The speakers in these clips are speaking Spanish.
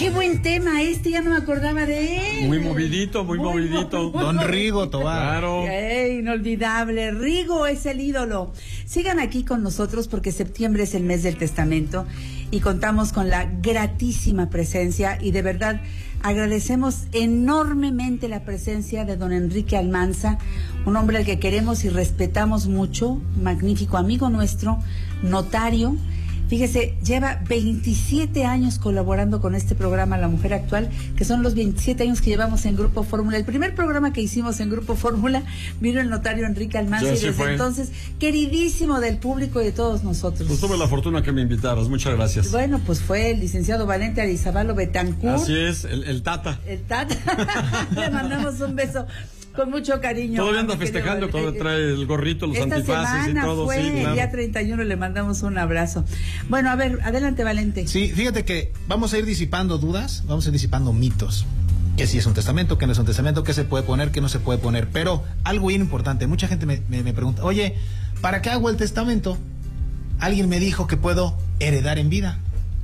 Qué buen tema ya no me acordaba de él. Muy movidito, muy movidito. Don Rigo Tobar. Claro. Inolvidable. Rigo es el ídolo. Sigan aquí con nosotros porque septiembre es el mes del testamento y contamos con la gratísima presencia y de verdad agradecemos enormemente la presencia de don Enrique Almanza, un hombre al que queremos y respetamos mucho, magnífico amigo nuestro, notario. Fíjese, lleva 27 años colaborando con este programa La Mujer Actual, que son los 27 años que llevamos en Grupo Fórmula. El primer programa que hicimos en Grupo Fórmula vino el notario Enrique Almanza y desde entonces, queridísimo del público y de todos nosotros. Pues tuve la fortuna que me invitaras, muchas gracias. Bueno, pues fue el licenciado Valente Arizabalo Betancourt. Así es, el Tata. El Tata. Le mandamos un beso. Con mucho cariño. Todavía anda festejando cuando trae el gorrito, los antifaces y todo. Fue, sí, claro. El día 31 le mandamos un abrazo. Bueno, a ver, adelante, Valente. Sí, fíjate que vamos a ir disipando dudas, vamos a ir disipando mitos. Que si es un testamento, que no es un testamento, que se puede poner, que no se puede poner. Pero algo bien importante, mucha gente me pregunta, oye, ¿para qué hago el testamento? Alguien me dijo que puedo heredar en vida.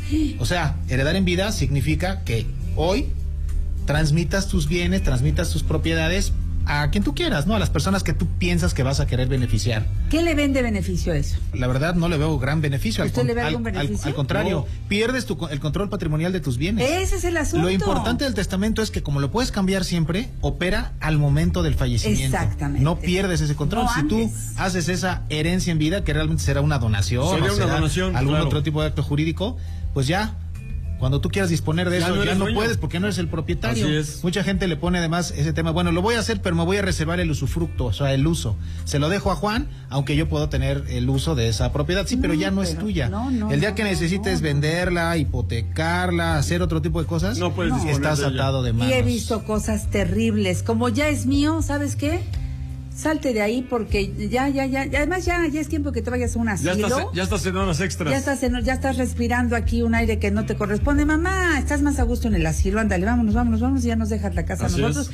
O sea, heredar en vida significa que hoy transmitas tus bienes, transmitas tus propiedades a quien tú quieras, ¿no? A las personas que tú piensas que vas a querer beneficiar. ¿Qué le ven de beneficio a eso? La verdad no le veo gran beneficio. ¿Usted le ve algún beneficio? Al contrario, pierdes el control patrimonial de tus bienes. Ese es el asunto. Lo importante del testamento es que como lo puedes cambiar siempre, opera al momento del fallecimiento. Exactamente. No pierdes ese control. No, si antes. tú haces esa herencia en vida, que realmente será una donación, Sería una donación, algún claro. otro tipo de acto jurídico, pues ya. Cuando tú quieras disponer de eso, ya no puedes porque no eres el propietario. Así es. Mucha gente le pone además ese tema, bueno, lo voy a hacer, pero me voy a reservar el usufructo, o sea, el uso. Se lo dejo a Juan, aunque yo puedo tener el uso de esa propiedad. Sí, pero ya no es tuya. El día que necesites venderla, hipotecarla, hacer otro tipo de cosas, no puedes disponer estás de ella. atado de manos. Y he visto cosas terribles. Como ya es mío, ¿sabes qué? Salte de ahí porque ya. Además ya es tiempo que te vayas a un asilo. Ya estás en horas extras. Ya estás respirando aquí un aire que no te corresponde. Mamá, estás más a gusto en el asilo. Ándale, vámonos. Y ya nos dejas la casa a nosotros.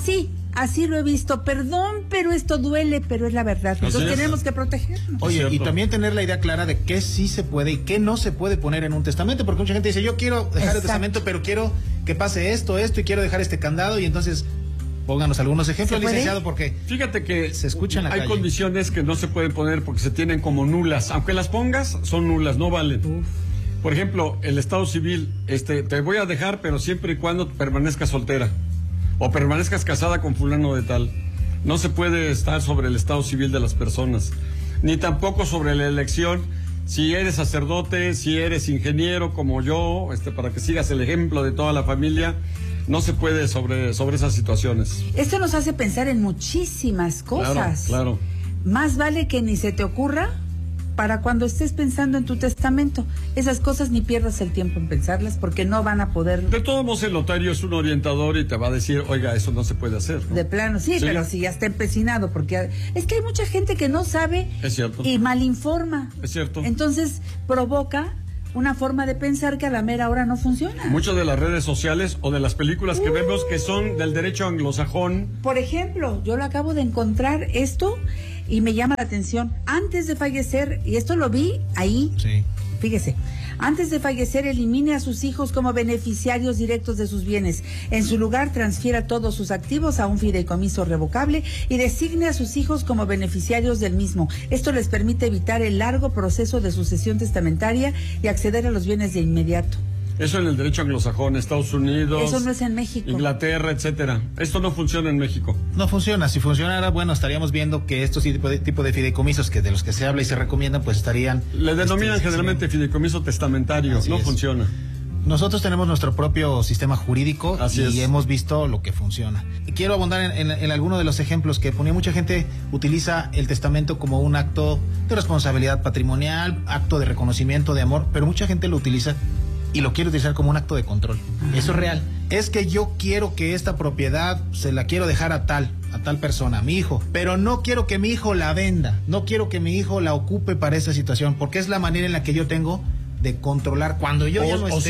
Así lo he visto. Perdón, pero esto duele, pero es la verdad. Entonces tenemos que protegernos. Oye, y también tener la idea clara de qué sí se puede y qué no se puede poner en un testamento, porque mucha gente dice, yo quiero dejar el testamento, pero quiero que pase esto y quiero dejar este candado, y entonces pónganos algunos ejemplos, licenciado, porque fíjate que se escucha en la hay calle. condiciones que no se pueden poner porque se tienen como nulas. Aunque las pongas, son nulas, no valen. Por ejemplo, el estado civil, te voy a dejar, pero siempre y cuando permanezcas soltera o permanezcas casada con fulano de tal. No se puede estar sobre el estado civil de las personas, ni tampoco sobre la elección. Si eres sacerdote, si eres ingeniero como yo, para que sigas el ejemplo de toda la familia, no se puede sobre esas situaciones. Esto nos hace pensar en muchísimas cosas. Claro. Más vale que ni se te ocurra para cuando estés pensando en tu testamento. Esas cosas ni pierdas el tiempo en pensarlas porque no van a poder. De todos modos, el notario es un orientador y te va a decir, oiga, eso no se puede hacer, ¿no? De plano, sí, pero si ya está empecinado, porque es que hay mucha gente que no sabe y malinforma. Es cierto. Entonces provoca una forma de pensar que a la mera hora no funciona. Muchas de las redes sociales o de las películas que vemos que son del derecho anglosajón. Por ejemplo, yo lo acabo de encontrar esto y me llama la atención. Antes de fallecer, y esto lo vi ahí, fíjese, antes de fallecer elimine a sus hijos como beneficiarios directos de sus bienes. En su lugar transfiera todos sus activos a un fideicomiso revocable y designe a sus hijos como beneficiarios del mismo. Esto les permite evitar el largo proceso de sucesión testamentaria y acceder a los bienes de inmediato. Eso en el derecho anglosajón, Estados Unidos. Eso no es en México. Inglaterra, etcétera. Esto no funciona en México. No funciona. Si funcionara, bueno, estaríamos viendo que estos tipo de fideicomisos que de los que se habla y se recomiendan, pues estarían. Le denominan generalmente fideicomiso testamentario. Así no funciona. Nosotros tenemos nuestro propio sistema jurídico y hemos visto lo que funciona. Y quiero abundar en alguno de los ejemplos que ponía. Mucha gente utiliza el testamento como un acto de responsabilidad patrimonial, acto de reconocimiento de amor, pero mucha gente lo utiliza y lo quiere utilizar como un acto de control. Eso es real. Es que yo quiero que esta propiedad se la quiero dejar a tal persona, a mi hijo, pero no quiero que mi hijo la venda, no quiero que mi hijo la ocupe para esta situación, porque es la manera en la que yo tengo de controlar cuando yo ya no esté.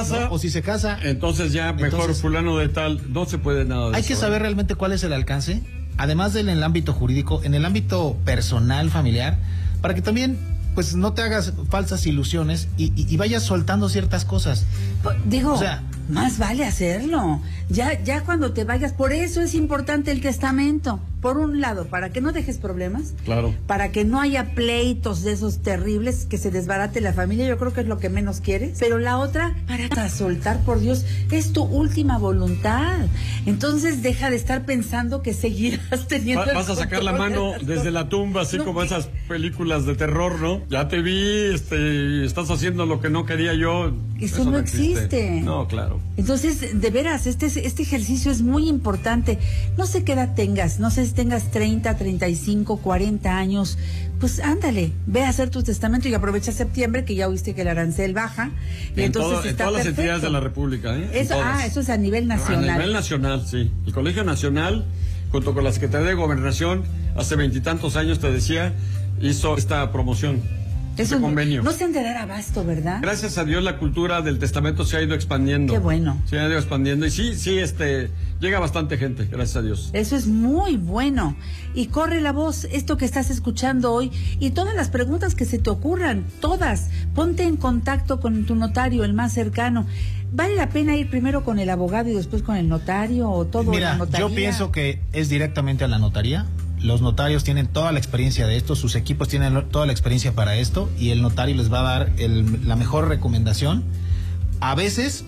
O si se casa, entonces ya mejor fulano de tal, no se puede nada de hay eso. Que saber realmente cuál es el alcance, además del en el ámbito jurídico, en el ámbito personal, familiar, para que también pues no te hagas falsas ilusiones y vayas soltando ciertas cosas. Digo, o sea, más vale hacerlo. Ya cuando te vayas, por eso es importante el testamento. Por un lado, para que no dejes problemas. Claro. Para que no haya pleitos de esos terribles, que se desbarate la familia, yo creo que es lo que menos quieres. Pero la otra, para soltar, por Dios, es tu última voluntad. Entonces deja de estar pensando que seguirás teniendo... Vas a sacar la mano desde la tumba, así como esas películas de terror, ¿no? Ya te vi, estás haciendo lo que no quería yo. Eso no existe. No, claro. Entonces, de veras, este ejercicio es muy importante. No sé qué edad tengas, no sé si tengas 30, 35, 40 años, pues ándale, ve a hacer tu testamento y aprovecha septiembre, que ya oíste que el arancel baja. Y entonces en todas las entidades de la República, ¿eh? Eso es a nivel nacional. A nivel nacional, sí. El Colegio Nacional, junto con la Secretaría de Gobernación, hace 20 y tantos años, te decía, hizo esta promoción. Ese convenio. No se han de dar abasto, ¿verdad? Gracias a Dios la cultura del testamento se ha ido expandiendo. Qué bueno. Se ha ido expandiendo y sí, llega bastante gente, gracias a Dios. Eso es muy bueno. Y corre la voz, esto que estás escuchando hoy y todas las preguntas que se te ocurran, todas. Ponte en contacto con tu notario, el más cercano. ¿Vale la pena ir primero con el abogado y después con el notario o todo en la notaría? Yo pienso que es directamente a la notaría. Los notarios tienen toda la experiencia de esto, sus equipos tienen toda la experiencia para esto y el notario les va a dar la mejor recomendación. A veces,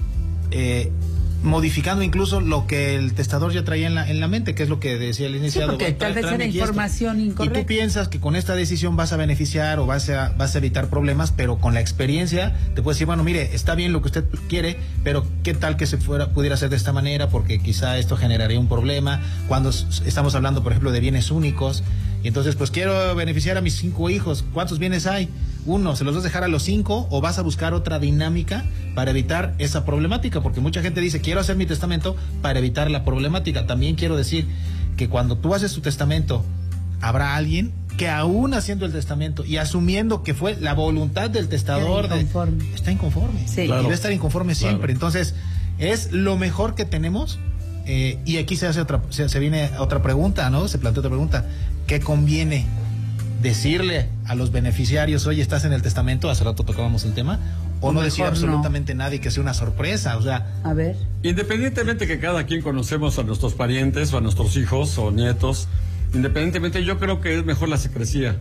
modificando incluso lo que el testador ya traía en la mente, que es lo que decía el iniciado. Sí, porque tal vez era información incorrecta. Y tú piensas que con esta decisión vas a beneficiar o vas a evitar problemas, pero con la experiencia te puedes decir, bueno, mire, está bien lo que usted quiere, pero qué tal que pudiera ser de esta manera, porque quizá esto generaría un problema. Cuando estamos hablando, por ejemplo, de bienes únicos, y entonces pues quiero beneficiar a mis 5 hijos, ¿cuántos bienes hay? Uno, ¿se los vas a dejar a los 5 o vas a buscar otra dinámica para evitar esa problemática? Porque mucha gente dice, quiero hacer mi testamento para evitar la problemática. También quiero decir que cuando tú haces tu testamento, habrá alguien que aún haciendo el testamento y asumiendo que fue la voluntad del testador, está inconforme. Sí. Claro. Y va a estar inconforme siempre. Claro. Entonces, es lo mejor que tenemos. Y aquí se viene otra pregunta, ¿no? Se plantea otra pregunta. ¿Qué conviene decirle a los beneficiarios, oye, estás en el testamento? Hace rato tocábamos el tema. O no decir absolutamente nada y que sea una sorpresa, o sea... A ver. Independientemente que cada quien conocemos a nuestros parientes o a nuestros hijos o nietos, independientemente, yo creo que es mejor la secrecía.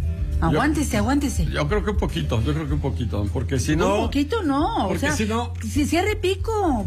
Aguántese. Yo creo que un poquito, porque si no... Un poquito no, porque o sea, si no... Si cierre pico,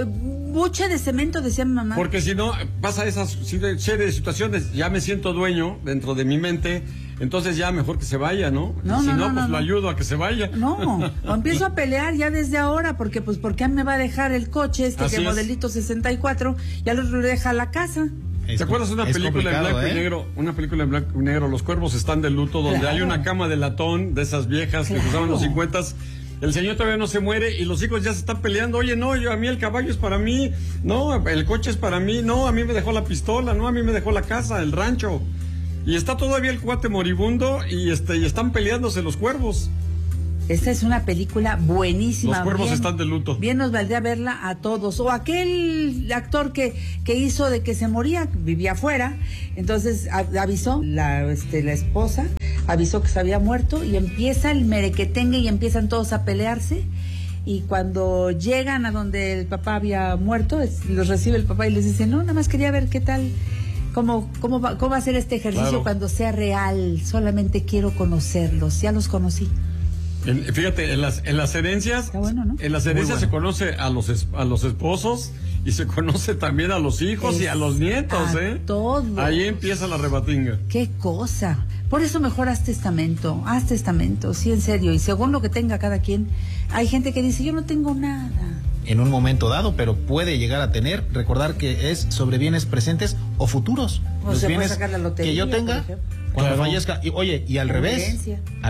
buche de cemento, decía mi mamá. Porque si no, pasa esas serie de situaciones, ya me siento dueño dentro de mi mente, entonces ya mejor que se vaya, ¿no? Si no, lo ayudo a que se vaya. No, o empiezo a pelear ya desde ahora, porque ¿por qué me va a dejar el coche que modelito 64? Ya lo deja a la casa. ¿Te acuerdas de una película en blanco y negro? Una película en blanco y negro, Los cuervos están de luto, donde hay una cama de latón de esas viejas que usaban los 50s. El señor todavía no se muere y los hijos ya se están peleando. Oye, no, a mí el caballo es para mí. No, el coche es para mí. No, a mí me dejó la pistola. No, a mí me dejó la casa, el rancho. Y está todavía el cuate moribundo y están peleándose los cuervos. Esta es una película buenísima. Los cuervos están de luto. Bien nos valdría verla a todos. O aquel actor que hizo de que se moría, vivía afuera, entonces avisó, la esposa avisó que se había muerto y empieza el merequetengue y empiezan todos a pelearse. Y cuando llegan a donde el papá había muerto, los recibe el papá y les dice, no, nada más quería ver qué tal... ¿Cómo va a ser este ejercicio cuando sea real? Solamente quiero conocerlos. Ya los conocí. Fíjate, en las herencias, está bueno, ¿no? En las herencias se conoce a los esposos y se conoce también a los hijos y a los nietos, todos. Ahí empieza la rebatinga. Qué cosa. Por eso mejor haz testamento, sí, en serio. Y según lo que tenga cada quien, hay gente que dice, yo no tengo nada. En un momento dado, pero puede llegar a tener, recordar que es sobre bienes presentes o futuros. O se puede sacar la lotería, que yo tenga cuando fallezca. Y al revés,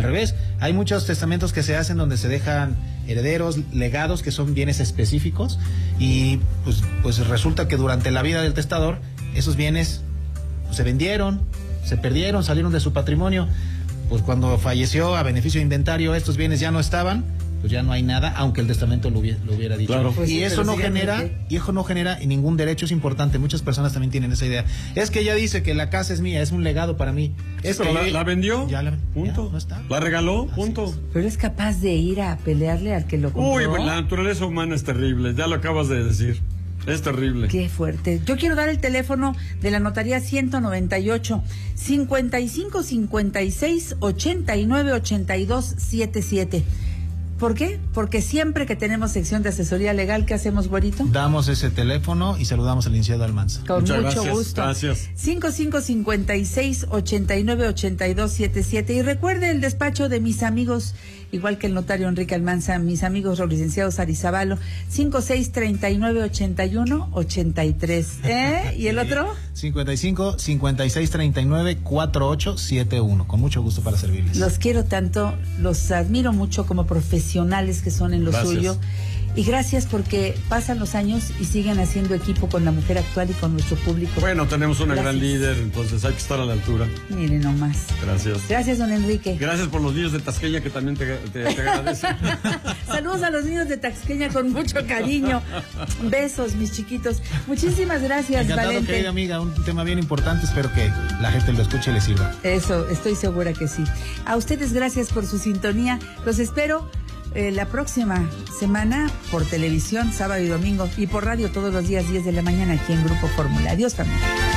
hay muchos testamentos que se hacen donde se dejan herederos, legados, que son bienes específicos, y pues resulta que durante la vida del testador, esos bienes se vendieron, se perdieron, salieron de su patrimonio. Pues cuando falleció, a beneficio de inventario, estos bienes ya no estaban. pues ya no hay nada, aunque el testamento lo hubiera dicho. Claro. Pues y sí, eso pero no genera ningún derecho, es importante. Muchas personas también tienen esa idea. Es que ella dice que la casa es mía, es un legado para mí. Es Pero que la vendió, punto. Ya, no está. La regaló, punto. Pero es capaz de ir a pelearle al que lo compró. Uy, pues la naturaleza humana es terrible, ya lo acabas de decir. Es terrible. Qué fuerte. Yo quiero dar el teléfono de la notaría 198 55 56 89 82 77. ¿Por qué? Porque siempre que tenemos sección de asesoría legal, ¿qué hacemos, güerito? Damos ese teléfono y saludamos al licenciado Almanza. Con Muchas mucho gracias, gusto. gracias. 55 56 89 82 77. Y recuerde el despacho de mis amigos, igual que el notario Enrique Almanza, mis amigos los licenciados Arizabalo, 56 39 81 83. ¿Y el otro? 55 56 39 48 71. Con mucho gusto para servirles. Los quiero tanto, los admiro mucho como profesionales que son en lo Gracias. suyo. Y gracias porque pasan los años y siguen haciendo equipo con la mujer actual y con nuestro público. Bueno, tenemos una Gracias. gran líder, entonces hay que estar a la altura. Miren nomás. Gracias. Gracias, don Enrique. Gracias por los niños de Tasqueña que también te agradecen. Saludos a los niños de Taxqueña con mucho cariño. Besos, mis chiquitos. Muchísimas gracias, Encantado, Valente. querida amiga, un tema bien importante, espero que la gente lo escuche y le sirva. Eso, estoy segura que sí. A ustedes gracias por su sintonía. Los espero la próxima semana por televisión, sábado y domingo, y por radio todos los días 10 de la mañana aquí en Grupo Fórmula. Adiós, familia.